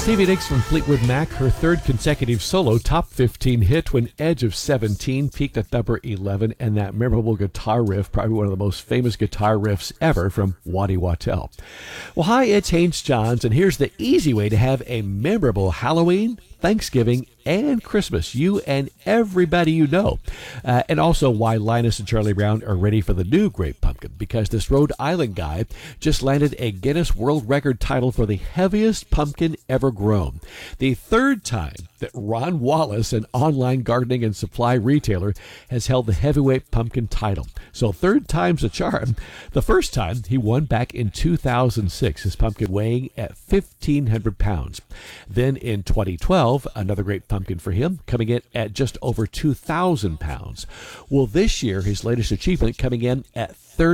Stevie Nicks from Fleetwood Mac, her third consecutive solo top 15 hit when Edge of 17 peaked at number 11, and that memorable guitar riff, probably one of the most famous guitar riffs ever from Waddy Wachtel. Well, hi, it's Haynes Johns, and here's the easy way to have a memorable Halloween, Thanksgiving, and Christmas, you and everybody you know. And also why Linus and Charlie Brown are ready for the new Great Pumpkin, because this Rhode Island guy just landed a Guinness World Record title for the heaviest pumpkin ever grown. The third time that Ron Wallace, an online gardening and supply retailer, has held the heavyweight pumpkin title. So third time's a charm. The first time he won back in 2006, his pumpkin weighing at 1,500 pounds. Then in 2012, another great pumpkin for him, coming in at just over 2,000 pounds. Well, this year, his latest achievement coming in at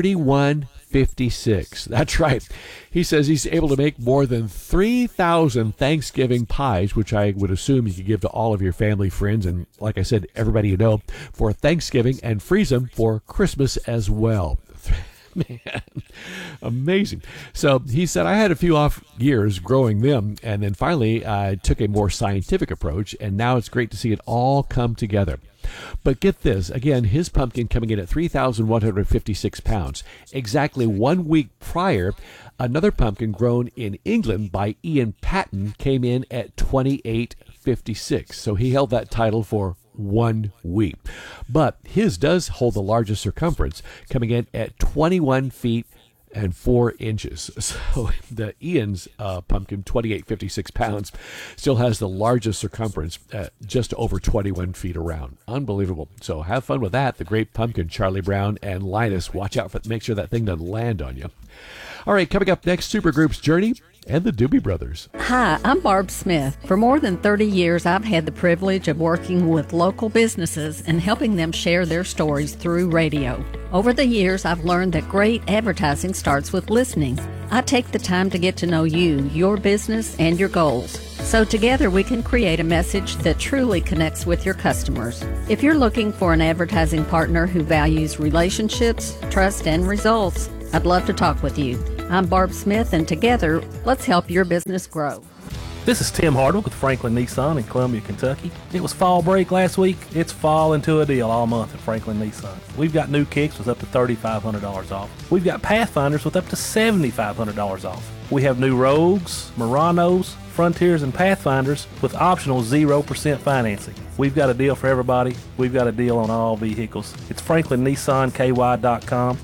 3156. That's right. He says he's able to make more than 3,000 Thanksgiving pies, which I would assume you could give to all of your family, friends, and like I said, everybody you know, for Thanksgiving, and freeze them for Christmas as well. Man, amazing. So he said, I had a few off years growing them, and then finally I took a more scientific approach, and now it's great to see it all come together. But get this, again, his pumpkin coming in at 3,156 pounds. Exactly 1 week prior, another pumpkin grown in England by Ian Patton came in at 2,856. So he held that title for 1 week. But his does hold the largest circumference, coming in at 21 feet and 4 inches. So the Ian's pumpkin, 2,856 pounds, still has the largest circumference at just over 21 feet around. Unbelievable. So have fun with that. The Great Pumpkin, Charlie Brown and Linus. Watch out for make sure that thing doesn't land on you. All right, coming up next, Supergroup's Journey and the Doobie Brothers. Hi, I'm Barb Smith. For more than 30 years, I've had the privilege of working with local businesses and helping them share their stories through radio. Over the years, I've learned that great advertising starts with listening. I take the time to get to know you, your business, and your goals. So together we can create a message that truly connects with your customers. If you're looking for an advertising partner who values relationships, trust, and results, I'd love to talk with you. I'm Barb Smith, and together, let's help your business grow. This is Tim Hardwick with Franklin Nissan in Columbia, Kentucky. It was fall break last week. It's fall into a deal all month at Franklin Nissan. We've got new kicks with up to $3,500 off. We've got Pathfinders with up to $7,500 off. We have new Rogues, Muranos, Frontiers, and Pathfinders with optional 0% financing. We've got a deal for everybody. We've got a deal on all vehicles. It's FranklinNissanKY.com,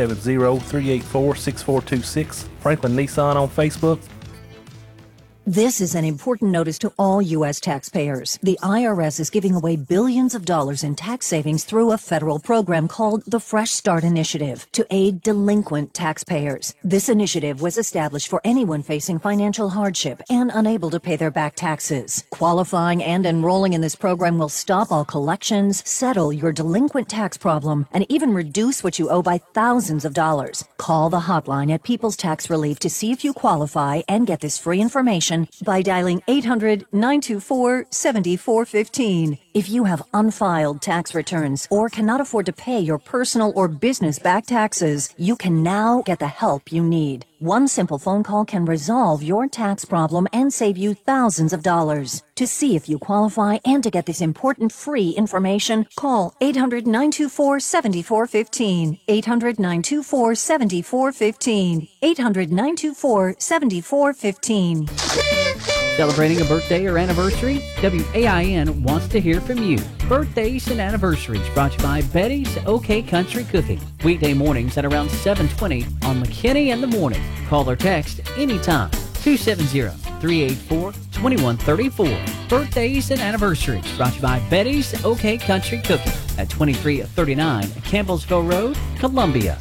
270-384-6426. Franklin Nissan on Facebook. This is an important notice to all U.S. taxpayers. The IRS is giving away billions of dollars in tax savings through a federal program called the Fresh Start Initiative to aid delinquent taxpayers. This initiative was established for anyone facing financial hardship and unable to pay their back taxes. Qualifying and enrolling in this program will stop all collections, settle your delinquent tax problem, and even reduce what you owe by thousands of dollars. Call the hotline at People's Tax Relief to see if you qualify and get this free information by dialing 800-924-7415. If you have unfiled tax returns or cannot afford to pay your personal or business back taxes, you can now get the help you need. One simple phone call can resolve your tax problem and save you thousands of dollars. To see if you qualify and to get this important free information, call 800-924-7415. 800-924-7415. 800-924-7415. Celebrating a birthday or anniversary? WAIN wants to hear from you. Birthdays and anniversaries brought to you by Betty's OK Country Cooking. Weekday mornings at around 7:20 on McKinney in the Morning. Call or text anytime. 270-384-2134. Birthdays and anniversaries brought to you by Betty's OK Country Cooking at 2339 Campbellsville Road, Columbia.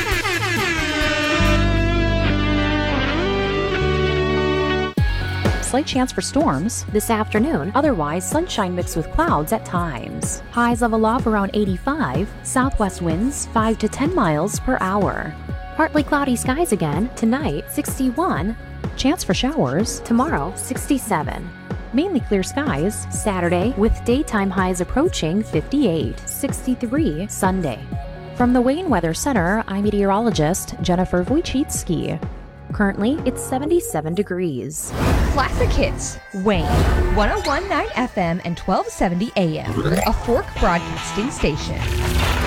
Slight chance for storms this afternoon. Otherwise, sunshine mixed with clouds at times. Highs level off around 85. Southwest winds 5 to 10 miles per hour. Partly cloudy skies again. Tonight, 61. Chance for showers. Tomorrow, 67. Mainly clear skies. Saturday, with daytime highs approaching 58. 63 Sunday. From the Wayne Weather Center, I'm meteorologist Jennifer Wojcicki. Currently, it's 77 degrees. Classic Hits, Wayne, 101.9 FM and 1270 AM, a Fork Broadcasting station.